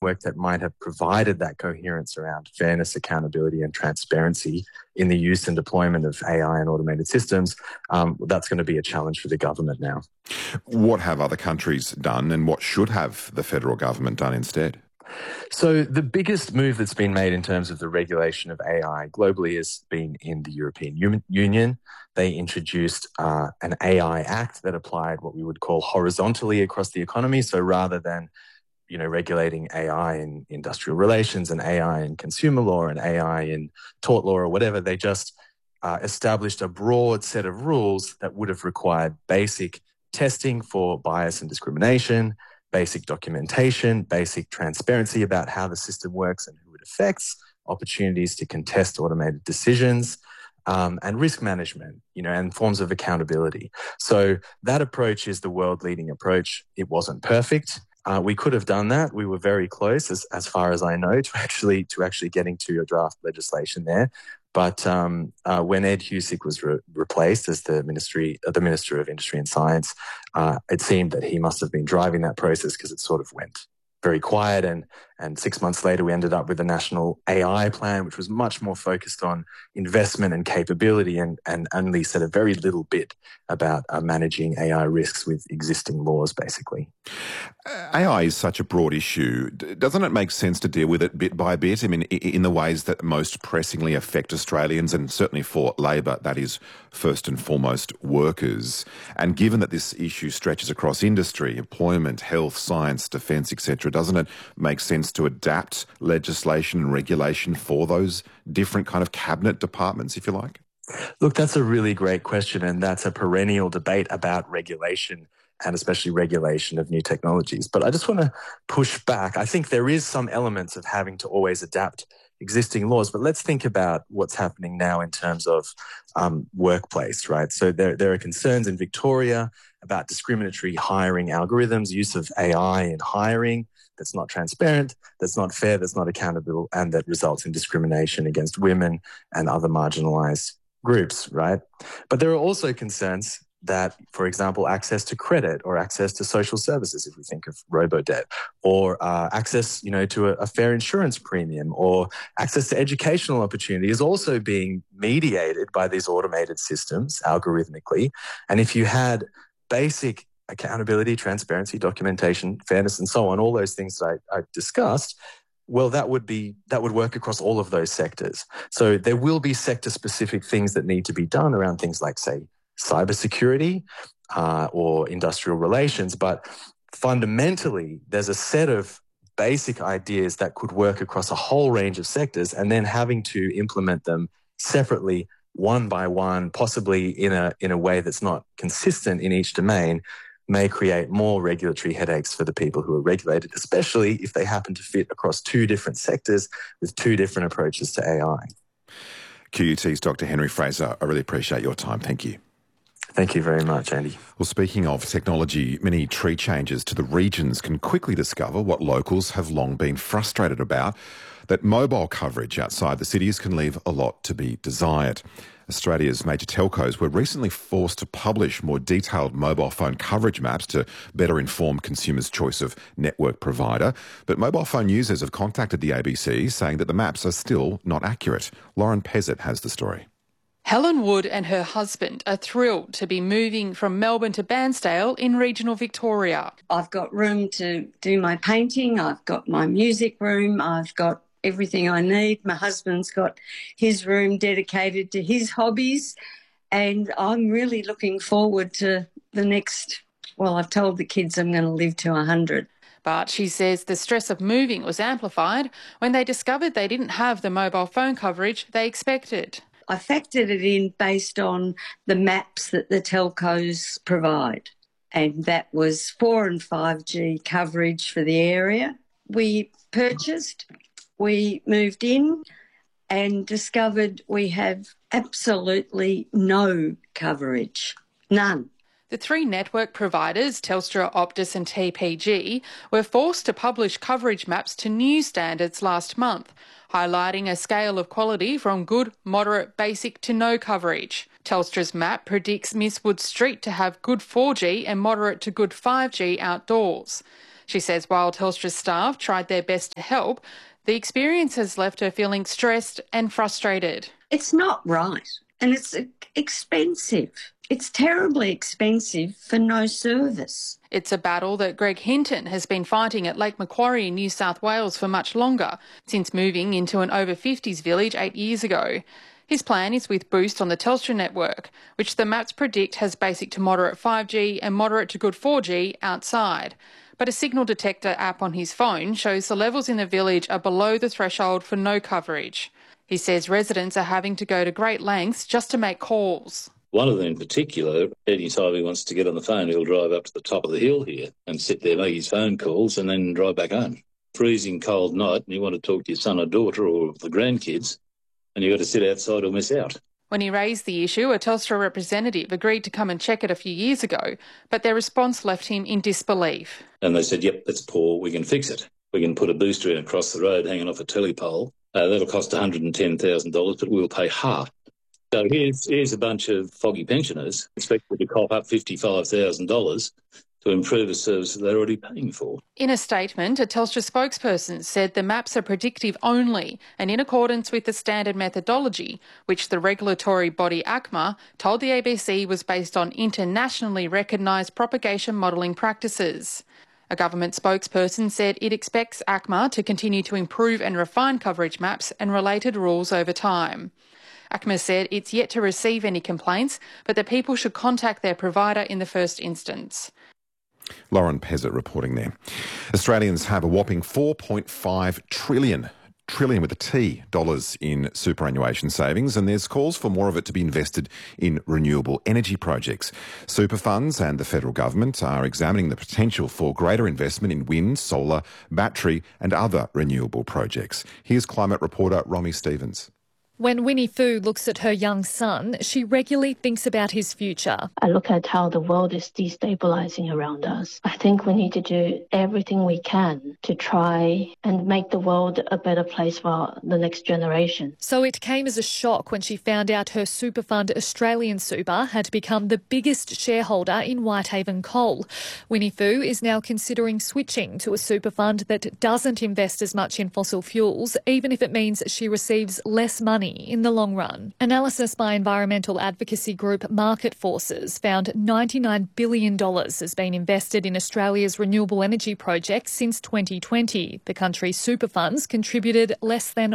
network that might have provided that coherence around fairness, accountability and transparency in the use and deployment of AI and automated systems, that's going to be a challenge for the government now. What have other countries done and what should have the federal government done instead? So the biggest move that's been made in terms of the regulation of AI globally has been in the European Union. They introduced an AI Act that applied what we would call horizontally across the economy. So rather than regulating AI in industrial relations and AI in consumer law and AI in tort law or whatever, they just established a broad set of rules that would have required basic testing for bias and discrimination, basic documentation, basic transparency about how the system works and who it affects, opportunities to contest automated decisions, and risk management, and forms of accountability. So that approach is the world-leading approach. It wasn't perfect. We could have done that. We were very close, as far as I know, to actually getting to a draft legislation there. But when Ed Husic was replaced as the Minister of Industry and Science, it seemed that he must have been driving that process because it sort of went very quiet. And 6 months later, we ended up with a national AI plan, which was much more focused on investment and capability and only said a very little bit about managing AI risks with existing laws, basically. AI is such a broad issue. Doesn't it make sense to deal with it bit by bit? I mean, in the ways that most pressingly affect Australians and certainly for Labor, that is first and foremost workers. And given that this issue stretches across industry, employment, health, science, defence, etc., doesn't it make sense to adapt legislation and regulation for those different kind of cabinet departments, if you like? Look, that's a really great question, and that's a perennial debate about regulation and especially regulation of new technologies. But I just want to push back. I think there is some elements of having to always adapt existing laws, but let's think about what's happening now in terms of workplace, right? So there are concerns in Victoria about discriminatory hiring algorithms, use of AI in hiring that's not transparent, that's not fair, that's not accountable, and that results in discrimination against women and other marginalised groups, right? But there are also concerns that, for example, access to credit or access to social services, if we think of robo-debt, or access, to a fair insurance premium, or access to educational opportunity is also being mediated by these automated systems algorithmically. And if you had basic accountability, transparency, documentation, fairness, and so on, all those things that I discussed, well, that would work across all of those sectors. So there will be sector-specific things that need to be done around things like, say, cybersecurity or industrial relations. But fundamentally, there's a set of basic ideas that could work across a whole range of sectors, and then having to implement them separately, one by one, possibly in a way that's not consistent in each domain, may create more regulatory headaches for the people who are regulated, especially if they happen to fit across two different sectors with two different approaches to AI. QUT's Dr. Henry Fraser, I really appreciate your time. Thank you. Thank you very much, Andy. Well, speaking of technology, many tree changes to the regions can quickly discover what locals have long been frustrated about, that mobile coverage outside the cities can leave a lot to be desired. Australia's major telcos were recently forced to publish more detailed mobile phone coverage maps to better inform consumers' choice of network provider. But mobile phone users have contacted the ABC saying that the maps are still not accurate. Lauren Pezzett has the story. Helen Wood and her husband are thrilled to be moving from Melbourne to Bairnsdale in regional Victoria. I've got room to do my painting, I've got my music room, I've got everything I need. My husband's got his room dedicated to his hobbies, and I'm really looking forward to the next, I've told the kids I'm going to live to 100. But she says the stress of moving was amplified when they discovered they didn't have the mobile phone coverage they expected. I factored it in based on the maps that the telcos provide, and that was 4 and 5G coverage for the area. We purchased, we moved in and discovered we have absolutely no coverage, none. The three network providers, Telstra, Optus and TPG, were forced to publish coverage maps to new standards last month, highlighting a scale of quality from good, moderate, basic to no coverage. Telstra's map predicts Miss Wood Street to have good 4G and moderate to good 5G outdoors. She says while Telstra's staff tried their best to help, the experience has left her feeling stressed and frustrated. It's not right, and it's expensive. It's terribly expensive for no service. It's a battle that Greg Hinton has been fighting at Lake Macquarie in New South Wales for much longer, since moving into an over-50s village 8 years ago. His plan is with Boost on the Telstra network, which the maps predict has basic to moderate 5G and moderate to good 4G outside. But a signal detector app on his phone shows the levels in the village are below the threshold for no coverage. He says residents are having to go to great lengths just to make calls. One of them in particular, any time he wants to get on the phone, he'll drive up to the top of the hill here and sit there, make his phone calls and then drive back home. Freezing cold night and you want to talk to your son or daughter or the grandkids and you've got to sit outside or miss out. When he raised the issue, a Telstra representative agreed to come and check it a few years ago, but their response left him in disbelief. And they said, yep, that's poor, we can fix it. We can put a booster in across the road hanging off a telepole. That'll cost $110,000, but we'll pay half. So here's a bunch of foggy pensioners expected to cop up $55,000 to improve a service that they're already paying for. In a statement, a Telstra spokesperson said the maps are predictive only and in accordance with the standard methodology, which the regulatory body ACMA told the ABC was based on internationally recognised propagation modelling practices. A government spokesperson said it expects ACMA to continue to improve and refine coverage maps and related rules over time. ACMA said it's yet to receive any complaints, but that people should contact their provider in the first instance. Lauren Pezzett reporting there. Australians have a whopping $4.5 trillion with a T, dollars in superannuation savings, and there's calls for more of it to be invested in renewable energy projects. Super funds and the federal government are examining the potential for greater investment in wind, solar, battery and other renewable projects. Here's climate reporter Romy Stevens. When Winnie Fu looks at her young son, she regularly thinks about his future. I look at how the world is destabilising around us. I think we need to do everything we can to try and make the world a better place for the next generation. So it came as a shock when she found out her super fund Australian Super had become the biggest shareholder in Whitehaven Coal. Winnie Fu is now considering switching to a super fund that doesn't invest as much in fossil fuels, even if it means she receives less money in the long run. Analysis by environmental advocacy group Market Forces found $99 billion has been invested in Australia's renewable energy projects since 2020. The country's super funds contributed less than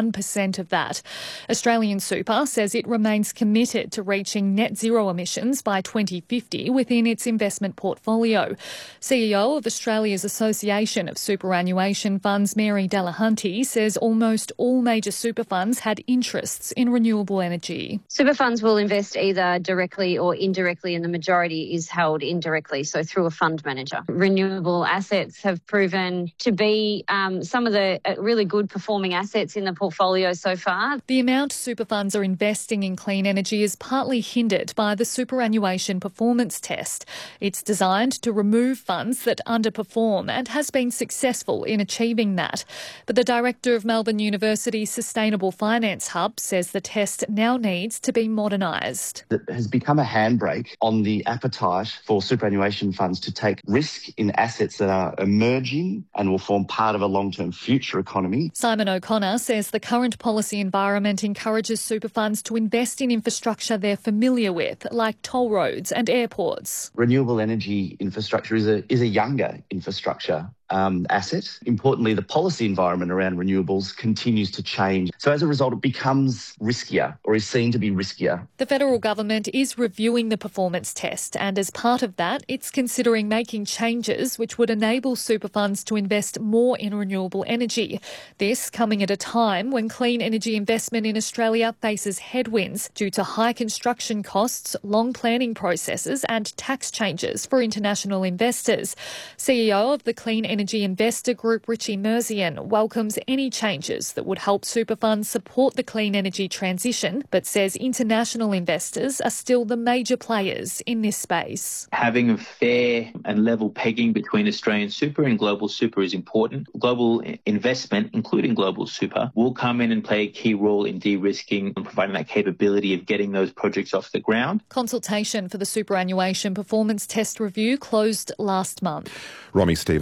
1% of that. Australian Super says it remains committed to reaching net zero emissions by 2050 within its investment portfolio. CEO of Australia's Association of Superannuation Funds, Mary Delahunty, says almost all major super funds had interests in renewable energy. Super funds will invest either directly or indirectly, and the majority is held indirectly, so through a fund manager. Renewable assets have proven to be some of the really good performing assets in the portfolio so far. The amount super funds are investing in clean energy is partly hindered by the superannuation performance test. It's designed to remove funds that underperform and has been successful in achieving that. But the director of Melbourne University's Sustainable Finance Hub says the test now needs to be modernised. It has become a handbrake on the appetite for superannuation funds to take risk in assets that are emerging and will form part of a long-term future economy. Simon O'Connor says the current policy environment encourages super funds to invest in infrastructure they're familiar with, like toll roads and airports. Renewable energy infrastructure is a younger infrastructure asset. Importantly, the policy environment around renewables continues to change. So as a result, it becomes riskier or is seen to be riskier. The federal government is reviewing the performance test, and as part of that, it's considering making changes which would enable super funds to invest more in renewable energy. This coming at a time when clean energy investment in Australia faces headwinds due to high construction costs, long planning processes and tax changes for international investors. CEO of the Clean Energy Investor Group, Richie Merzian, welcomes any changes that would help super funds support the clean energy transition, but says international investors are still the major players in this space. Having a fair and level pegging between Australian super and global super is important. Global investment, including global super, will come in and play a key role in de-risking and providing that capability of getting those projects off the ground. Consultation for the superannuation performance test review closed last month. Romy Stevens reporting.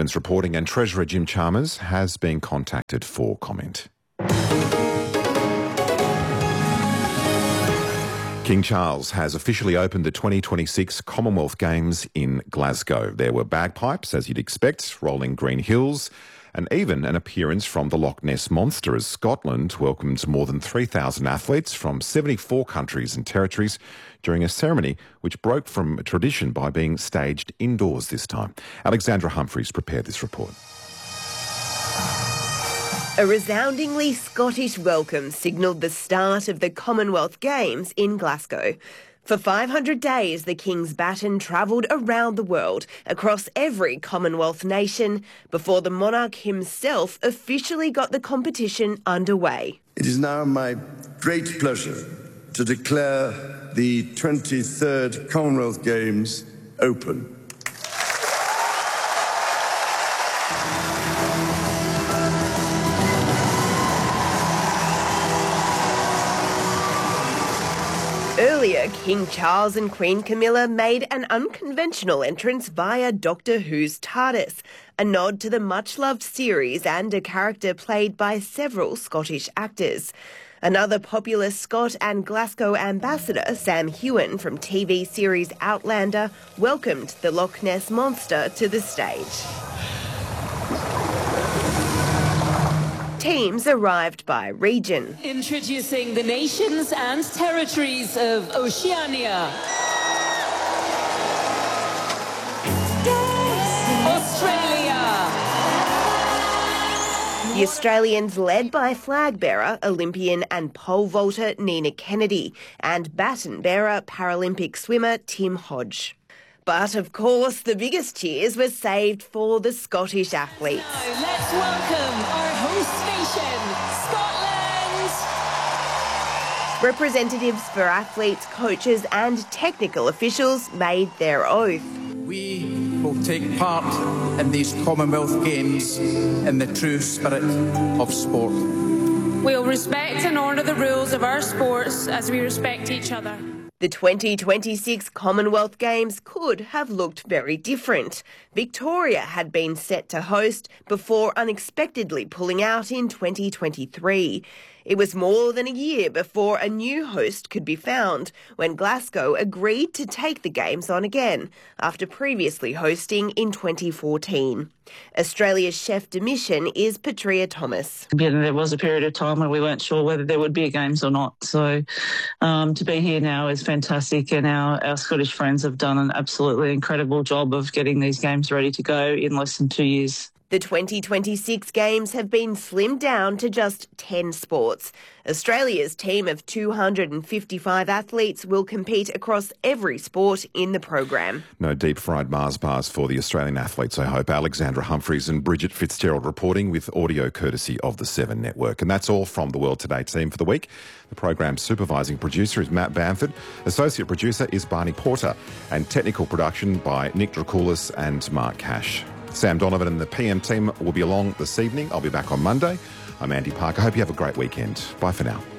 reporting, and Treasurer Jim Chalmers has been contacted for comment. King Charles has officially opened the 2026 Commonwealth Games in Glasgow. There were bagpipes, as you'd expect, rolling green hills, and even an appearance from the Loch Ness Monster as Scotland welcomed more than 3,000 athletes from 74 countries and territories during a ceremony which broke from a tradition by being staged indoors this time. Alexandra Humphreys prepared this report. A resoundingly Scottish welcome signalled the start of the Commonwealth Games in Glasgow. For 500 days, the King's baton travelled around the world, across every Commonwealth nation, before the monarch himself officially got the competition underway. It is now my great pleasure to declare the 23rd Commonwealth Games open. Earlier, King Charles and Queen Camilla made an unconventional entrance via Doctor Who's TARDIS, a nod to the much-loved series and a character played by several Scottish actors. Another popular Scot and Glasgow ambassador, Sam Heughan from TV series Outlander, welcomed the Loch Ness Monster to the stage. Teams arrived by region. Introducing the nations and territories of Oceania. Australia. The Australians led by flag bearer, Olympian and pole vaulter Nina Kennedy and baton bearer, Paralympic swimmer Tim Hodge. But of course, the biggest cheers were saved for the Scottish athletes. Now let's welcome our host nation, Scotland! Representatives for athletes, coaches and technical officials made their oath. We will take part in these Commonwealth Games in the true spirit of sport. We'll respect and honour the rules of our sports as we respect each other. The 2026 Commonwealth Games could have looked very different. Victoria had been set to host before unexpectedly pulling out in 2023. It was more than a year before a new host could be found when Glasgow agreed to take the Games on again after previously hosting in 2014. Australia's chef de mission is Patria Thomas. There was a period of time where we weren't sure whether there would be a Games or not. So to be here now is fantastic, and our Scottish friends have done an absolutely incredible job of getting these Games ready to go in less than 2 years. The 2026 Games have been slimmed down to just 10 sports. Australia's team of 255 athletes will compete across every sport in the program. No deep-fried Mars bars for the Australian athletes, I hope. Alexandra Humphreys and Bridget Fitzgerald reporting with audio courtesy of the 7 Network. And that's all from the World Today team for the week. The program's supervising producer is Matt Bamford. Associate producer is Barney Porter. And technical production by Nick Dracoulis and Mark Cash. Sam Donovan and the PM team will be along this evening. I'll be back on Monday. I'm Andy Parker. I hope you have a great weekend. Bye for now.